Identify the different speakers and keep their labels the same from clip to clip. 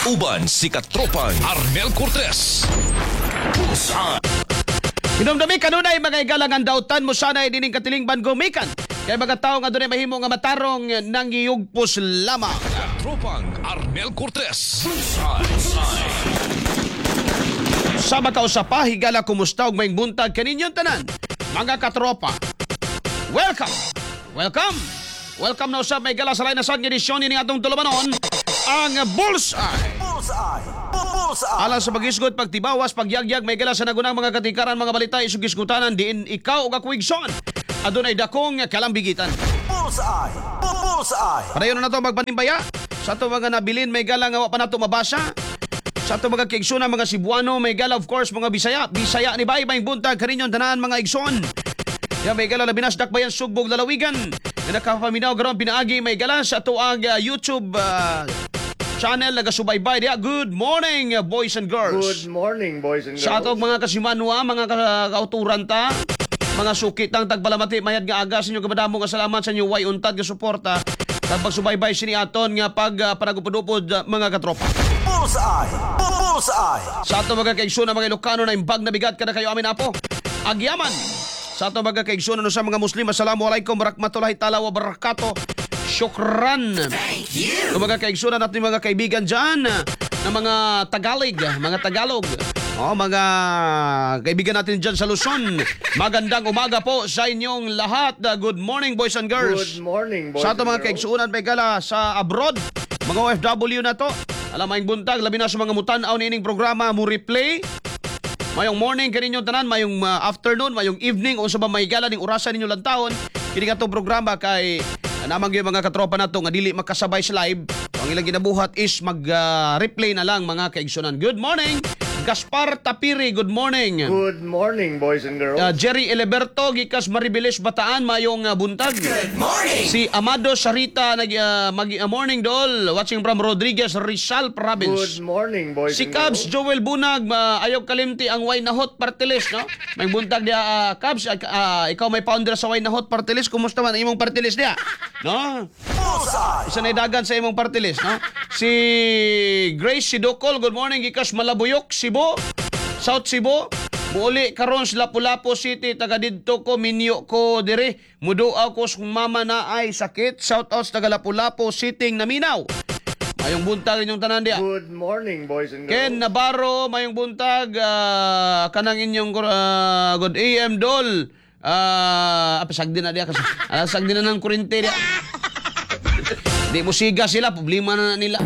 Speaker 1: Uban si Katropang Arnel Cortez. Bullseye.
Speaker 2: Hinumdumi kanunay mga igalangan dautan mo sana dining katilingban gumikan. Kay mga tao nga dunay mahimo nga matarong nang giyugpos lamang.
Speaker 1: Katropang Arnel Cortez. Bullseye.
Speaker 2: Sama ka usapa higala kumusta ug maayong buntag kaninyong tanan. Mga katropa. Welcome na usap may gala sa lain na sad nga edisyon ni atong tulumanon ang Bullseye. Alang sa pagisgot, pagtibawas, pagyagyag, may gala sa nagunang mga katikaran, mga balita, isugisgutanan, diin ikaw o kakuigson. Adunay dakong kalambigitan.
Speaker 3: Bullseye.
Speaker 2: Padayon na to magpanimbaya. Sa to mga nabilin, may gala nga pa na to mabasa. Sa to mga kaigsona, mga Cebuano, may gala of course, mga Bisaya ni Bay, may buntag, kaninyon, tanan, mga igsoon. Yan, may gala na binasdak bayan, sugbog, lalawigan. Na nakapaminaw, garon, pinaagi, may gala sa to ang YouTube channel nagasubaybay dia. Good morning boys and girls.
Speaker 4: Good morning, boys and girls.
Speaker 2: Sa atong mga kasimanwa, mga kauturan ta, mga sukitang tagbalamati mayad nga aga sa inyo kamadamo nga salamat sa inyo way untad nga suporta kag pagsubaybay sini aton nga panagupod-upod mga katropa.
Speaker 3: Bullseye.
Speaker 2: Sa atong mga kaigsoon mga Ilocano na imbag na bigat kada kayo amin apo. Agyaman. Sa atong mga kaigsoon no sa mga Muslim, assalamualaikum warahmatullahi taala wabarakatuh. Syukran. Kung mga kaigsunan natin mga kaibigan dyan na mga Tagalog. Mga kaibigan natin dyan sa Luzon. Magandang umaga po sa inyong lahat. Good morning boys and girls.
Speaker 4: Good morning, boys
Speaker 2: Sa
Speaker 4: and
Speaker 2: ato mga
Speaker 4: girls.
Speaker 2: kaigsunan may gala sa abroad. Mga OFW na to. Alam mayong buntag, labi na sa mga mutanaw ni ining programa mo replay. Mayong morning kaninyong tanan, mayong afternoon, mayong evening, o sa ba may gala ning orasan ninyo lantawon. Kini nga itong programa kay namang yung mga katropa na to nga dili makasabay sa live. So, ang ilang ginabuhat is mag-replay na lang mga kaigsunan. Good morning, Gaspar Tapiri. Good morning.
Speaker 4: Good morning, boys and girls.
Speaker 2: Jerry Eleberto, gikas Maribeles Bataan, mayong buntag. Good morning. Si Amado Sarita, morning dol. Watching from Rodriguez, Rizal Province.
Speaker 4: Good morning, boys
Speaker 2: Si
Speaker 4: and
Speaker 2: Cubs
Speaker 4: girls.
Speaker 2: Joel Bunag, ayaw kalimti ang Wine na Hot Partilis, no? May buntag dia Cubs, ikaw may founder sa Wine na Hot Partilis, kumusta man ang imong partilis dia? No? Isa na idagan sa imong partilis, no? Si Grace Sidokol, good morning, gikas Malabuyok, Cebu, South Cebu. Muuli karon sa Lapu-Lapu City, taga didto ko, minyo ko diri. Muduaw ko kung mama na ay sakit. Shout out sa taga Lapu-Lapu City, Naminaw. Mayong buntag inyong tanan dia.
Speaker 4: Good morning, boys and girls.
Speaker 2: Ken Navarro, mayong buntag, kanang inyong good AM dol. Pasagdi na dia kasi. Sagdi na ng kurente dia. Di mo siga sila, problema na nila.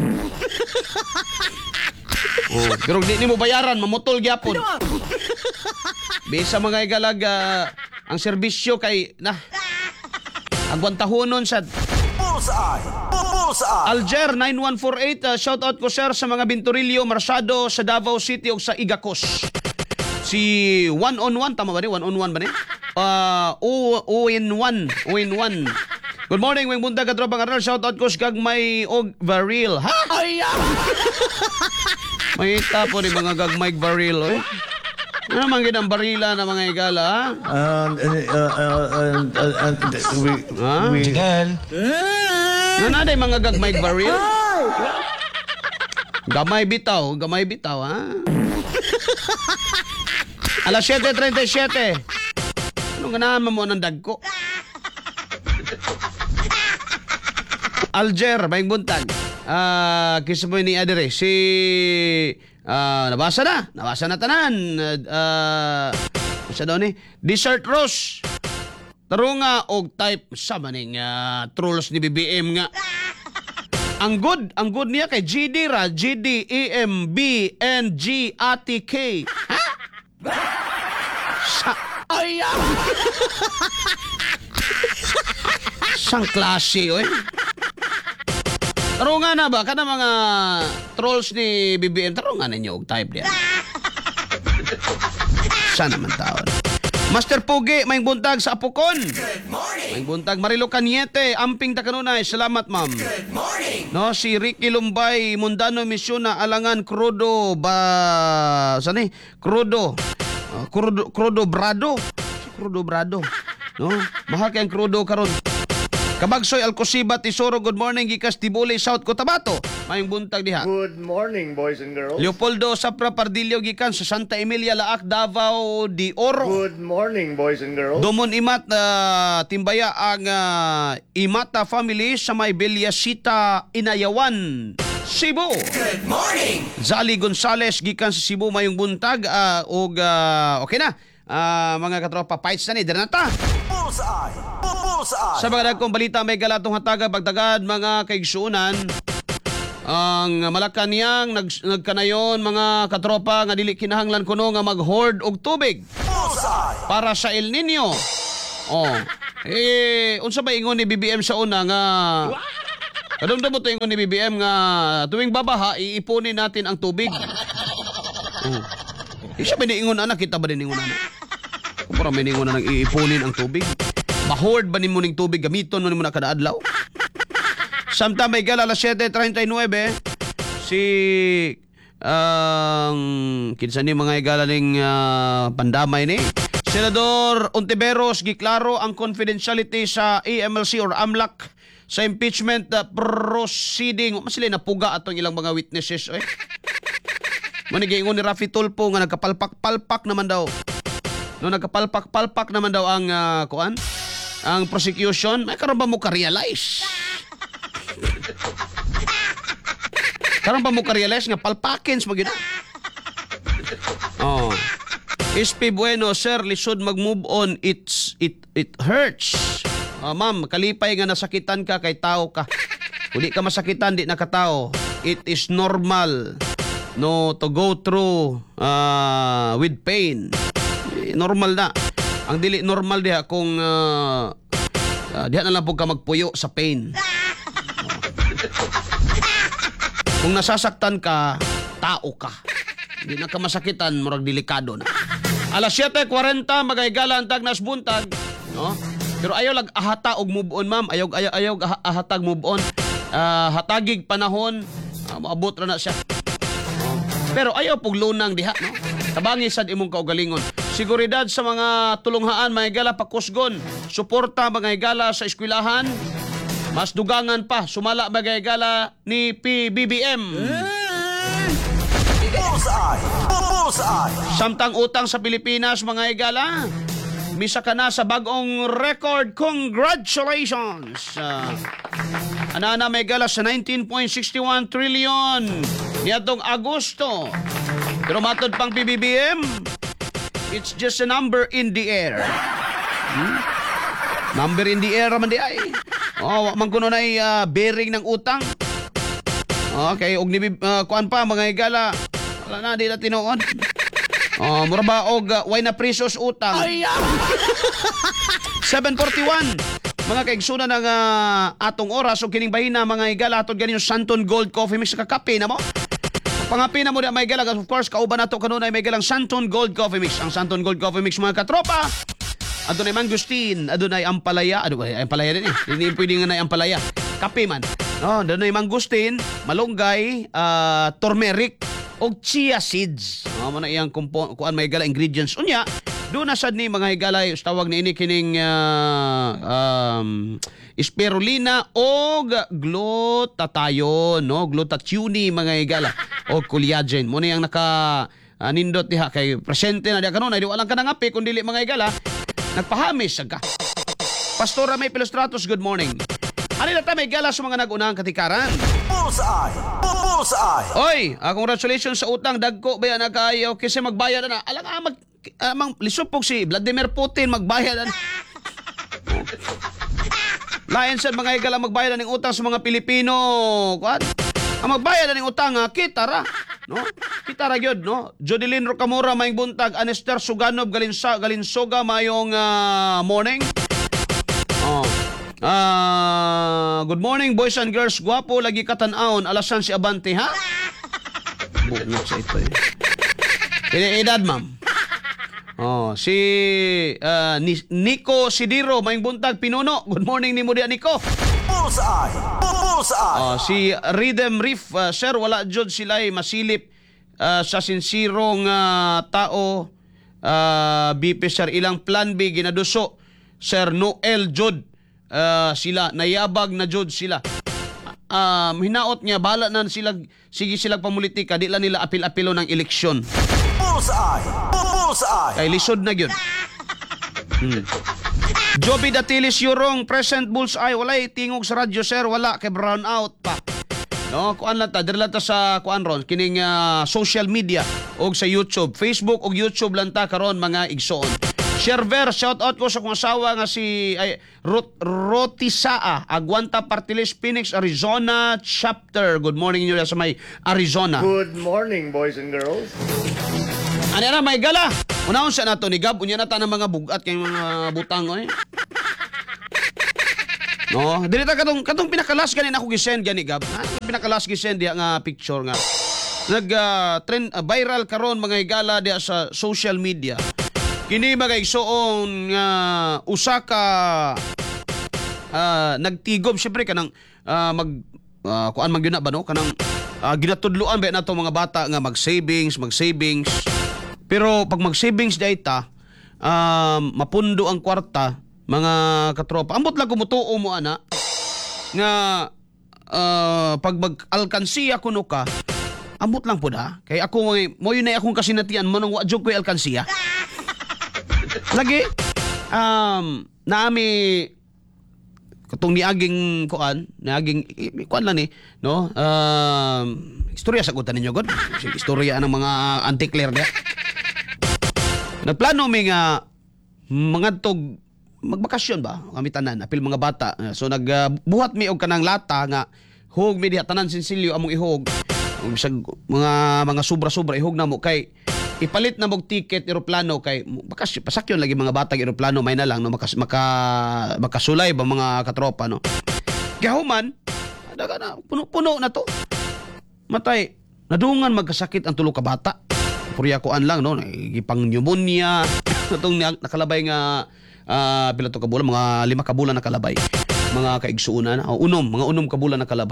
Speaker 2: Pero di mo bayaran, mamutol gyapon. Bisa mga igalag ang serbisyo kay agwantahonon sa
Speaker 3: Bullseye.
Speaker 2: Alger 9148, shout out ko sir sa mga Bintorillo, Marsado sa Davao City ug sa Igacos. Si 1-on-1 tama ba ni? 1-on-1 ba ni? O-in-1. Good morning, wing buntag katropa Arnel. Shout out ko sa Gagmay og Baril. Ha? May tapo ni mga Gagmay Baril, oy. Ano naman ginang barila na mga igala, ha? Nanaday mga Gagmay Baril? Gamay bitaw, ha? Alas 7:37. Anong ganahan mo ng dagko? Alger, maing buntag. Kisa mo ni Adere. Si... nabasa na tanan. Sa doon Desert Rose. Tarunga og type sa maning trolls ni BBM nga. Ang good niya kay GD ra, GD, EM, B, N, G, ATK. Ha? Sang klase, oy. Tarunga na ba? Kana mga trolls ni BBM, tarunga ninyo og type diya. Sana man taon. Master Pugi, maing buntag sa Apukon. Good morning. Maing buntag Marilo Caniete, amping takanunay. Salamat, ma'am. Good morning. No, si Ricky Lumbay, Mundano Mission na Alangan Crudo ba sani? Crudo Brado. Si Crudo Brado. No, mahal kay ang Crudo karon. Kabagsoy Alcosiba Tesoro, good morning gikas Tibuli, South Cotabato. Mayong buntag diha.
Speaker 4: Good morning, boys and girls.
Speaker 2: Leopoldo Sapra Pardillo gikan sa Santa Emilia, Laak, Davao de Oro.
Speaker 4: Good morning, boys and girls.
Speaker 2: Dumon Imat timbaya ang Imata family sa may Bilyasita, Inayawan, Cebu.
Speaker 3: Good morning.
Speaker 2: Zali Gonzales gikan sa Cebu, mayong buntag okay na. Mga katropa, fights na ni Dernata.
Speaker 3: Bullseye. Bullseye.
Speaker 2: Sa mga dagkong balita, may galatong hataga pagtagad mga kaigsuunan. Ang Malacanang nagkanayon mga katropa nga dili kinahanglan kuno nga mag-hoard og tubig
Speaker 3: Bullseye.
Speaker 2: para sa El Nino. Unsa ba ingon ni BBM sa una nga kadumdum mo to ingon ni BBM nga tuwing babaha iipunin natin ang tubig. Isa ba niingon anak kita ba din ingon anak? Para may ningon na nang iipunin ang tubig. Mahord ba ni mo ning tubig gamiton mo ni mo na kada adlaw? Samtang may gala alas 7:39 si kinsa ni mga igala ning pandamay ni Senador Ontiveros giklaro ang confidentiality sa AMLC or AMLAC sa impeachment proceeding. Mas sila napuga atong ilang mga witnesses. Manigingon ni Rafi Tulfo nga nagkapalpak-palpak naman daw. No, nagkapalpak-palpak naman daw ang ang prosecution. May karon ba mo ka-realize? Karon ba mo ka-realize nga palpakin sa mga SP Bueno, sir, lisod mag-move on. It hurts. Ma'am, kalipay nga nasakitan ka kay tao ka. Kung di ka masakitan, di nakatao. It is normal to go through with pain. Normal na. Ang dili normal diha kung diha na lang po ka magpuyo sa pain. Kung nasasaktan ka, tao ka. Hindi na ka masakitan, murag delikado na. Alas 7:40 magaygala ang tagnas buntag, no? Pero ayaw lag ahata og move on, ma'am. Ayaw ahatag move on. Hatagig panahon, maabot ra na siya. Pero ayaw pug lunang diha, no? Tabangi sad imong kaugalingon. Seguridad sa mga tulunghaan, mga higala pakusgon. Suporta mga higala sa eskwelahan. Mas dugangan pa, sumala mga higala ni PBBM.
Speaker 3: Bullseye. Bullseye.
Speaker 2: Samtang utang sa Pilipinas, mga higala, misa ka na sa bagong record. Congratulations! Anana may higala sa 19.61 trillion niyadtong Agosto. Pero matod pang PBBM, it's just a number in the air. Number in the air man di ay. Man kuno nay bearing ng utang. Okay, og ni kuan pa mga higala. Wala na di na tinuod. Mura ba og way na presos utang. 7:41. Mga kaigsunan ng atong oras o kining bahina mga higala atong ganin Santon Gold Coffee Mix kakape na mo. Pangapi na mo na may galang. Of course, kauban na ito kanunay may galang Santon Gold Coffee Mix. Ang Santon Gold Coffee Mix, mga katropa, adunay mangustin, adunay ampalaya. Ampalaya din eh. Hindi pwede nga na ampalaya. Kape man. No, adunay mangustin, malunggay, turmeric, o chia seeds. Mo na iyang kuan may galang ingredients. Unya, doon na sad ni mga higalay, tawag ni ini kining spirulina o glutathione, no? Glutathione mga higala o collagen. Mo ni ang naka nindot diha kay presente na diha kanon ay di walang kanang api kun dili mga higala nagpahamis ka. Pastora May Pilostratos, good morning. Ani na ta may higala sa mga nagunang katikaran.
Speaker 3: Bullseye. Bullseye.
Speaker 2: Oy, congratulations sa utang dagko ba na kayo kasi magbayad na. Alang mang lisupog si Vladimir Putin magbayad na. Lain sa mga higala magbayad ng utang sa mga Pilipino. Kuan? Ang magbayad ng utang kita ra, no? Kita ra gyud, no? Jodeline Rocamora maing buntag, Anester Suganob Galinsoga mayong morning. Good morning boys and girls. Guwapo lagi katan-aon. Alasan si Abante, ha? Bungok sa ito eh. Edad, ma'am. Si Nico Sidiro maing buntag Pinuno. Good morning ni mo diha, Nico.
Speaker 3: Bullseye. Bullseye.
Speaker 2: Si Rhythm Reef, sir, wala jud sila'y masilip sa sinsirong tao. BP, sir, ilang plan B ginaduso. Sir Noel Jod sila nayabag na jud sila. Hinaot niya bala na sila sige sila pamulitika di lang nila apil-apilo ng eleksyon.
Speaker 3: Bullseye. Bullseye.
Speaker 2: Kay lisod na gyud. Joby Datilis Yurong, present bullseye. Walay tingog sa radyo, sir. Wala, kay brown out pa. No, kuan lang ta, diri lang ta sa kuan ron, kining social media og sa YouTube, Facebook og YouTube lang ta karon mga igsoon. Sherver, shout out ko sa kong asawa nga si Rotisaa, Aguanta Partilis, Phoenix, Arizona chapter. Good morning niyo sa may Arizona.
Speaker 4: Good morning, boys and girls.
Speaker 2: Ano na, may gala. Unahon siya na to ni Gab. Unya na ta ng mga bugat kay mga butang. No, dili ta katong pinakalas ganin ako gisend gani Gab. Pinakalas gisend diha nga picture nga. Trend viral karon mga higala diha sa social media. Kini mga igsoon nga usa ka nagtigom syempre kanang kuan man gyud na ba no kanang ginatudluan ba nato mga bata nga mag-savings. Pero pag mag-savings data, mapundo ang kwarta, mga katropa. Ambot lang kumutuo mo, ana, nga pag mag-alkansiya kuno ka, ambot lang po na. Kaya ako, mo yun na akong kasinatian mo nang wadjog ko yung alkansiya. Lagi, naami, katong niaging kuan lang ni, no? Istorya sagutan ninyo, God. Istorya ng mga antikler niya. Nagplano mi nga mga tog magbakasyon ba kami tanan apil mga bata. So nagbuhat mi og kanang lata nga hug mi diha tanan sinsilyo among ihog. Bisag mga sobra-sobra ihog namo kay ipalit na mog ticket eroplano kay bakasyon pasakyon lagi mga bata eroplano may na lang no makasulay ba mga katropa no. Gahuman daga na puno-puno na to. Matay nadungan magkasakit ang tulo ka bata. Purya koan lang no, gipang pneumonia itong nakalabay nga pila to ka bulan, mga 5 ka bulan nakalabay. Mga kaigsuunan, mga unom ka bulan nakalabay.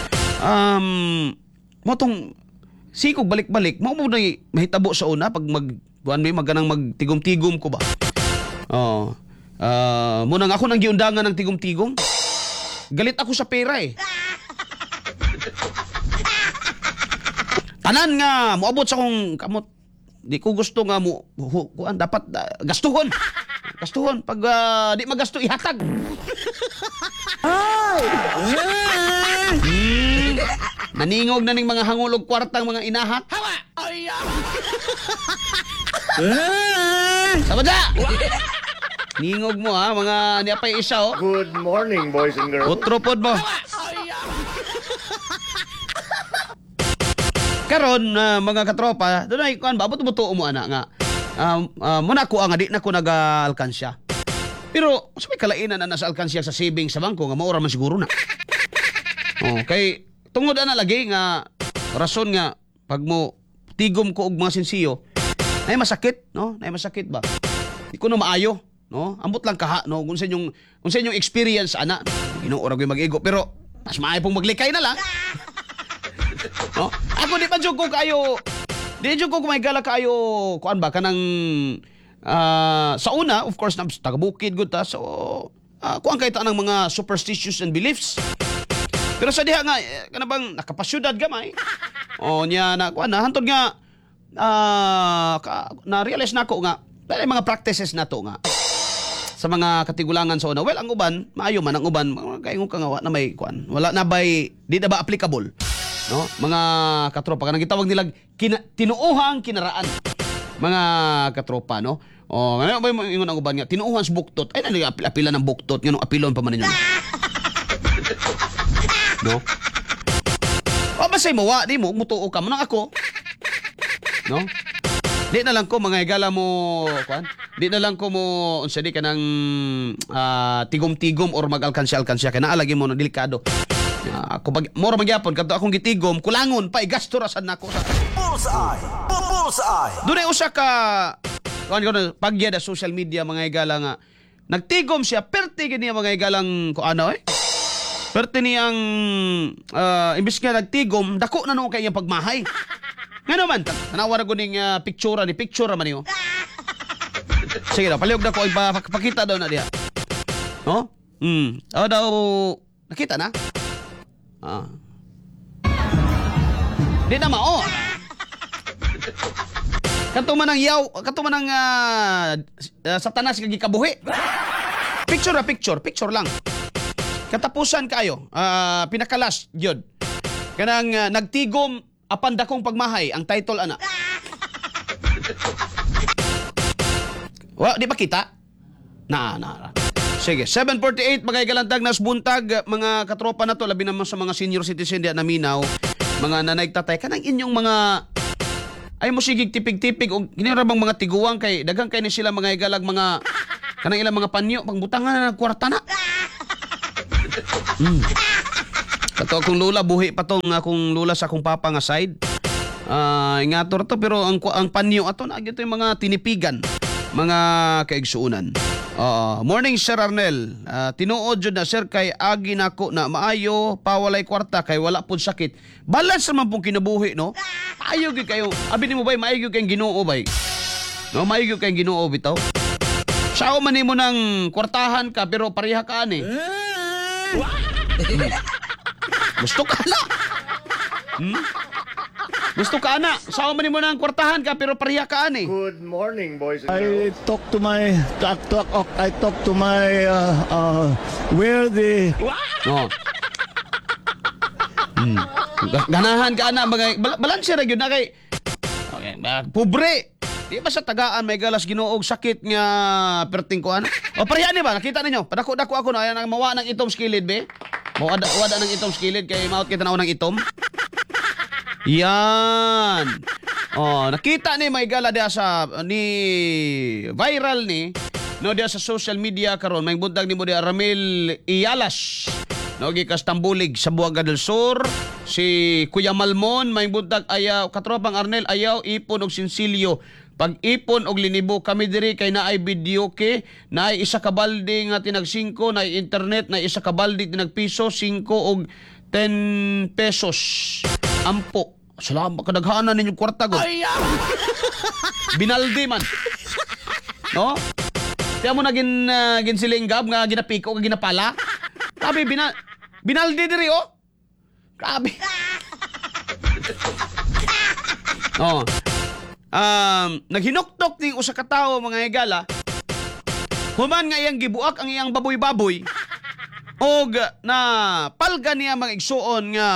Speaker 2: Mo tong sikog balik-balik, mo na mahitabo sa una pag maganang magtigom-tigom ko ba. Mo nang ako nang giundangan ng tigom-tigom. Galit ako sa pera eh. Tanan nga, moabot sa akong kamot. Di ko gusto nga kuan dapat gastuhon. Gastuhon. Pag di magasto, ihatag. Ay! Naningog na ning mga hangulog kwartang mga inahat. Hawa! Ay! Sama da! Ningog mo ha, mga niapay isa oh.
Speaker 4: Good morning, boys and girls.
Speaker 2: Utropod mo. Karon mga katropa, doon ay kuan ba buto-buto mo ana nga. Muna ko nga di na ko naga-alkansya. Pero sa may kalainan na nasa alkansya sa savings sa bangko nga maura man siguro na. Kay tungod ana lagi nga rason nga pag mo tigom ko og mga sensiyo, nay masakit, no? Nay masakit ba? Di ko na maayo, no? Ambot lang kaha, no? Kung sa inyong experience ana, ginuora ko mag-ego pero mas maayo pong maglikay na lang. No? Ako di pa jud ko kayo. Di jud ko kumahigala kayo kuan ba kanang sa una of course taga-bukid gud ta. So kuan kay ta nang mga superstitious and beliefs. Pero sa diha nga kanabang nakapasyudad gamay. Nya na kuan na hantod nga na realize nako nga may mga practices nato nga sa mga katigulangan sa una. Well, ang uban, maayo man ang uban, kayong kangawa na may kuan. Wala na bay di na ba applicable. No, mga katropa kanang gitawag nilang tinuuhang kinaraan. Mga katropa, no? Ngayon ba ingon ang uban nga tinuuhan sa buktot. Ay nali apila ng buktot, ngano apilon pa man ninyo. No? Basay mo wa di mo mutuo ka man ako. No? Di na lang ko mga higala mo kuan. Di na lang ko mo unsa di kanang tigom-tigom or mag-alkansya kay naalagi mo no delikado. Ako mora magyapon kadto akong gitigom kulangon pa igasto rasan nako sa
Speaker 3: Bullseye. Bullseye.
Speaker 2: Dunay usa ka kuan pagya da social media mga higala nga nagtigom siya perti gini mga higalang kuano perti niyang imbis nga nagtigom dako na no kay iyang pagmahay. Ngano man tanawara ko ning picture man niyo. Sige na palihog na ko ipakita daw na diha. No? Daw, nakita na? Di na mao. Kato man ang satanas kag gikabuhi. Picture lang. Katapusan kayo, pinakalas gyud. Kanang nagtigom apan dakong pagmahay ang title ana. Di ba kita? Na. Sige, 7:48 magaygalantag nas buntag mga katropa na to labi naman sa mga senior citizen diya naminaw, mga nanay tatay kanang inyong mga ay mo sigig tipig-tipig og ginira bang mga tiguang kay daghang kay ni sila mga igalag mga kanang ilang mga panyo pangbutangan na kwarta na. Kato akong lula buhi pa tong akong lula sa akong papa nga side. Ingator to pero ang panyo ato na gyud yung mga tinipigan, mga kaigsuunan. Morning Sir Arnel. Tinuod jud na sir kay agi nako na maayo pawalay kwarta kay wala pud sakit. Balance naman pong kinabuhi no. Maayo gyud kayo. Abi nimo bay maayo gyud kayong Ginoo bay. No, maayo gyud kayong Ginoo bitaw. Sao man nimo nang kwartahan ka pero pareha ka ani. Gusto ka na. Gusto ka na. Sao man nimo nang kwartahan ka pero pareha ka ani.
Speaker 4: Good morning, boys and
Speaker 5: I
Speaker 4: girls.
Speaker 5: talk to my where the
Speaker 2: No. Ganahan ka na mga balanse ra gyud na kay okay, pobre. Di ba sa tagaan may galas Ginuog sakit nga perting kuan? O pareha ni ba nakita ninyo? Padako-dako ako na ayan ang mawa ng itom skilid be. Wada ng itom skilid kay maot kita na ng itom. Yan. Nakita ni may gala dia sa ni viral ni no dia sa social media karon may buntag nimo dia Ramil Iyalas. No gikas Tambulig sa Buanga del Sur, si Kuya Malmon may buntag ayaw katropang Arnel ayaw ipon og sinsilyo. Pag ipon og linibo kami diri kay naay video ke, naay isa ka balde nga tinag 5, naay internet, naay isa ka balde tinag piso, 5 og 10 pesos. Ampo. Salamat kadaghanan ninyo kwarta go. Binaldi man. No? Tiyan mo na ginsilinggab nga ginapiko nga ginapala. Grabe binaldi diri oh. Grabe. Naghinuktok ning usa ka tawo mga higala. Human nga iyang gibuak ang iyang baboy-baboy. Og na palga niya mga igsuon nga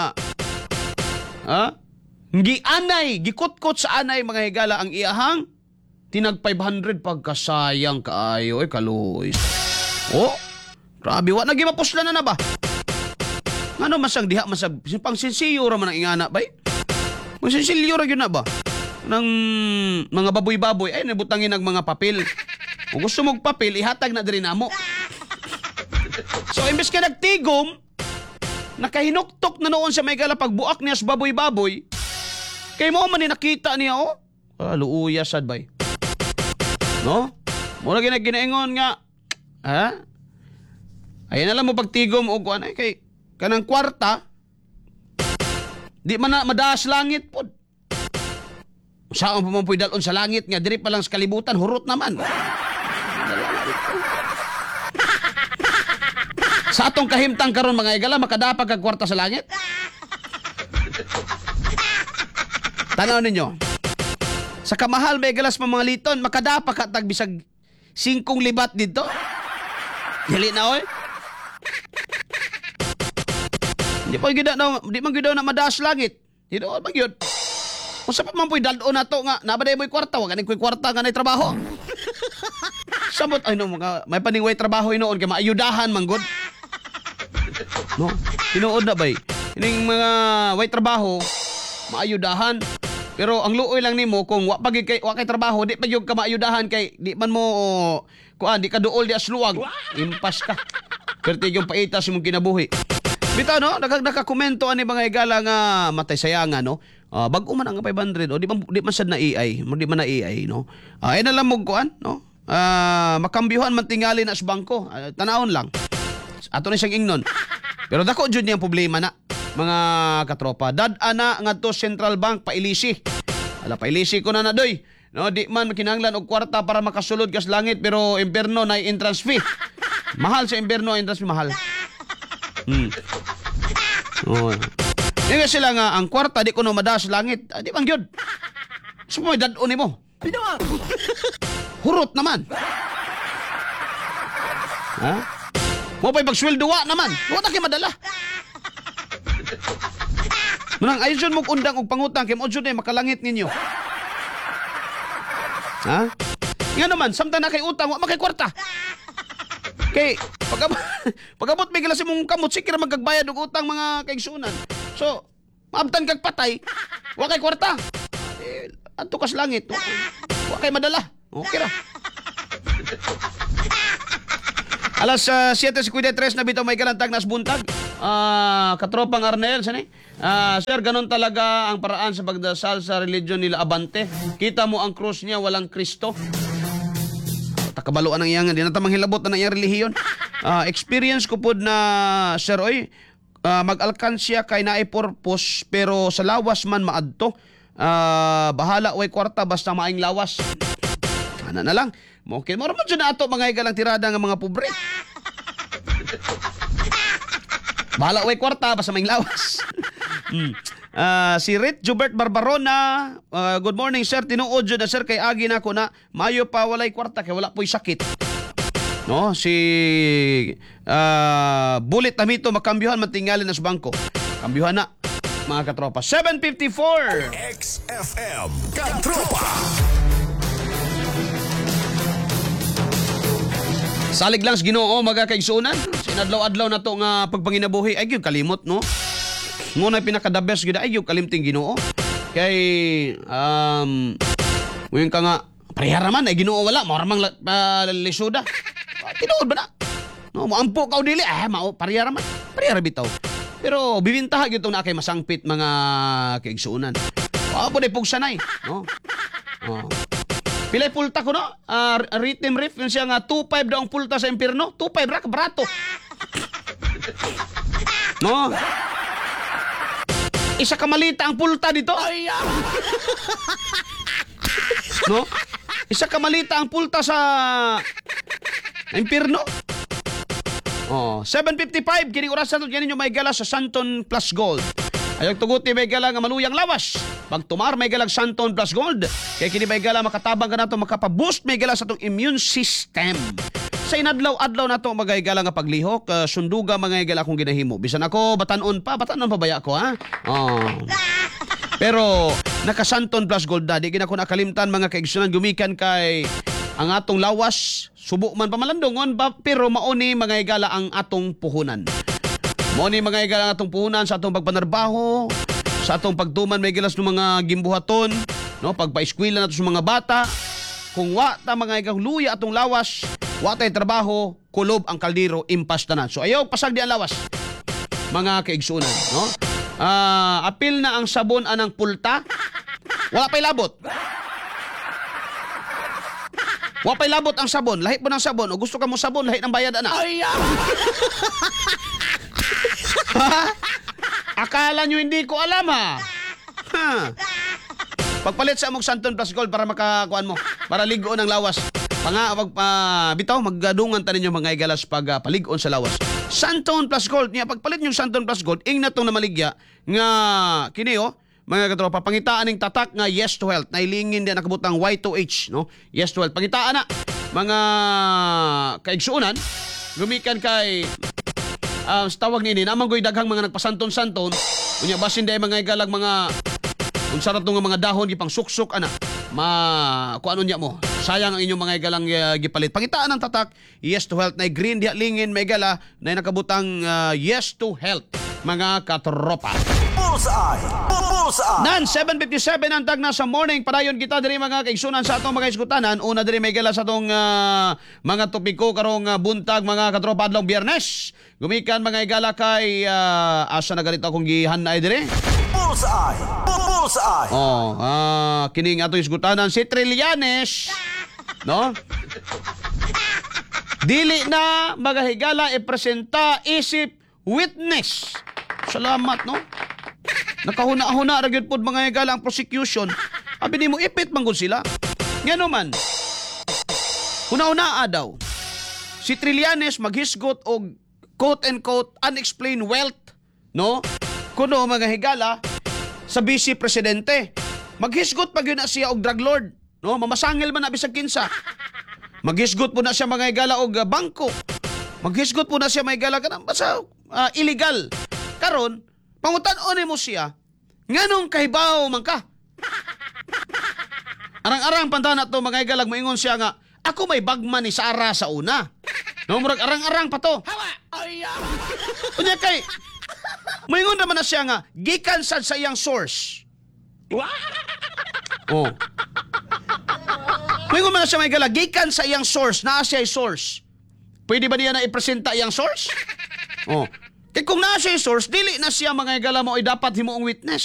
Speaker 2: gikutkot sa anay mga higala ang iyahang tinag 500 pagkasayang kaayo kaluoy. Grabe wa nagi mapuslan na ba? Ano masang diha masag pang sensiyo ra man ang ingana bay? Mo sensiyo ra gyud na ba? Nang mga baboy-baboy ay nabutangin ng mga papel. Kung gusto mong papel ihatag na diri namo. So imbes ka nagtigom nakahinuktok na noon sa may gala pagbuak niya sa baboy-baboy. Kay mo man ni nakita niya luuya sad bay. No? Mura ginaingon nga ay na lang mo pagtigom o kuan ay kay kanang kwarta di man na madaas langit pod. Saan pa man po'y dalon sa langit nga diri pa lang sa kalibutan hurot naman. Sa atong kahimtang karon mga igala makadapa kag kwarta sa langit. Tanaw ninyo. Sa kamahal may galas pa mga liton makadapa ka tag bisag 5 libat dito. Dili na oy. Di man gyud na madaas langit. Dito man gyud. Kung sa pa man po'y dalon na to nga, nabaday mo'y kwarta, wag ganing ko'y kwarta nga na'y trabaho. Sabot, ay no, may paningway trabaho inoon, kaya maayudahan man good. No, tinuod na ba'y? Ining mga way trabaho, maayudahan. Pero ang luoy lang nimo kung wa kay trabaho, di pa yung ka maayudahan kay di man mo, di ka duol di asluwag, impas ka. Pero yung paitas mong kinabuhi. Bitaw no, nakakomento ani mga higala nga matay sayangan no. Bag-o man ang 500 di man sad na AI, di man na AI no. Ay na lang mo kuan no. Makambyuhan man tingali na sa bangko. Tanawon lang. Ato ni siyang ingnon. Pero dako jud niyang problema na mga katropa. Dad-ana ngadto Central Bank pailisi. Ala pailisi ko na doy. No, di man kinahanglan og kwarta para makasulod kas langit pero imperno na entrance fee. Mahal sa imberno, industry mahal. Oh. Yung nga sila nga, ang kwarta, di ko no madaas langit. Di bang yun? So, may dadon ni mo. Hurot naman. Ha? Mo pa'y pagsweldowa naman. Wala kayo madala. Manang, ayun mo undang og pangutang, kaya mo dyan makalangit ninyo. Ha? Nga naman, samtang na kay utang, wala makay kwarta. Kay, pagabot may galas mong kamot, sikira magkagbayad og utang mga kaigsunan. So, maabtan kag patay, wa kay kwarta. Adto kas langit, wa kay madala. Okay ra. Alas 7:53 na bitaw may kalantag nas buntag. Katropang Arnel, sani? Sir, ganun talaga ang paraan sa pagdasal sa religion nila Abante. Kita mo ang krus niya, walang Kristo. Takabaluan ang iyangan, di na tamang hilabot na iyang relihiyon. Experience ko po na, sir, oy, mag-alkansya kay naay purpose, pero sa lawas man maadto. Bahala, way kwarta, basta maing lawas. Ano na lang. Okay, mo naman dyan na ato, mga igalang tirada ng mga pobre. Bahala, way kwarta, basta maing lawas. Si Rit Jubert Barbarona, good morning sir, tinuod jud na sir kay agi na ko na mayo pa walay kwarta kay wala po'y sakit. No, si Bulit Tamito makambyuhan matingalin na sa bangko. Kambyuhan na mga katropa. 7:54.
Speaker 1: XFM Katropa.
Speaker 2: Salig lang sa Ginoo mga kaigsunan. Sinadlaw-adlaw na to nga pagpanginabuhi ay gyud kalimot no. Muna pinaka-the best gid ay yung kalimting Ginoo. Kay uyon ka nga parehara man ay Ginoo wala mo ramang lisuda. Tinuod ba na? No, mo ampo ka dili mao parehara man. Parehara bitaw. Pero bibintaha gyud na kay masangpit mga kaigsuunan. Po day pugsanay, no? Oh. Pilay pulta ko no? Rhythm riff yun siya nga 2.5 daw ang pulta sa impierno. 2.5 ra ka barato. No? Isa ka malita ang pulta dito. No? Isa ka malita ang pulta sa impierno. 7:55 kining orasan kanin yung may gala sa Santon Plus Gold. Ayog tuguti may gala nga maluyang lawas. Pag tumar may galang Santon Plus Gold. Kaya kini may gala makatabang ka nato makapaboost may gala sa atong immune system. Sa inadlaw-adlaw na ito magayagala nga paglihok, sunduga magayagala akong ginahimo. Bisan ako, batanon pa baya ko, ha? Pero, naka-Santon Plus Gold na, di ko nakalimtan mga kaigsunan, gumikan kay ang atong lawas, subo man pamalandongon, pero mauni magayagala ang atong puhunan. Mauni magayagala ang atong puhunan sa atong pagpanarbaho, sa atong pagtuman may gilas ng mga gimbuhaton, no? Pagpa-eskwela nato sa mga bata, kung wa ta mga luya atong lawas, wa tay trabaho, kulob ang kaldero, impas tanan. So ayaw pasag di ang lawas. Mga kaigsunan, no? Apil na ang sabon anang pulta. Wala pa'y labot. Wala pa'y labot ang sabon. Lahit mo ng sabon. O gusto ka mo sabon, lahit ng bayad ana. Akala nyo hindi ko alam ha. Pagpalit sa among Santon Plus Gold para makakuan mo, para ligoon ang lawas. Bitaw, maggadungan ta ninyo mga igalas pag paligon sa lawas. Santon Plus Gold, niya pagpalit yung Santon Plus Gold, ing na itong namaligya nga, kini mga katropa, pangitaan ng tatak nga yes to health, nailingin din nakabutang Y2H, no? Yes to health. Pangitaan na, mga kaigsuunan, gumikan kay, sa tawag nini, namang goy daghang mga nagpasanton-santon, kunya basin day mga igalag mga, kung sarap nga mga dahon, gipang suksok, kung ano niya mo, sayang ang inyong mga igalang gipalit. Pangitaan ng tatak, yes to health, na green diha lingin, may gala, na nakabutang yes to health, mga katropa.
Speaker 3: Bullseye! Bullseye!
Speaker 2: Nan, 7:57 ang tag na sa morning. Padayon kita diri mga kaigsunan sa atong mga iskutanan. Una diri may gala sa atong mga topiko karong buntag mga katropa adlaw Biyernes. Gumikan mga igala kay asa na ganito akong gihanay diri.
Speaker 3: Bullseye! Bullseye!
Speaker 2: Kining ato iskutanan si Trillanes. No? Dili na magahigala ipresenta isip witness. Salamat, no? Nakahuna-huna ra gyud pod mga higala ang prosecution. Abi nimo ipit man gud sila. Ngano man. Huna-hunaa daw. si Trillanes maghisgot og quote-unquote unexplained wealth, no? Kuno mga higala sa vice presidente. Maghisgot pa gyud na siya og drug lord, no? Mamasangil man na bisag kinsa. Maghisgot po na siya mga higala og bangko. Maghisgot po na siya mga higala kanang basta illegal. Karon, pangutan-on mo siya. Nganong kahibaw man ka? Arang-arang pantana to mga higala moingon siya nga ako may bagman ni Sara sa una. No, murag arang-arang pa to. Unya kay moingon naman na siya nga gikan sad sa iyang source. Oh. Moingon man na siya may gala gikan sa iyang source, naa siya source. Pwede ba niya na ipresenta iyang source? Oh. Kay kung naa siya source, dili na siya mga gala mo ay dapat himuong witness.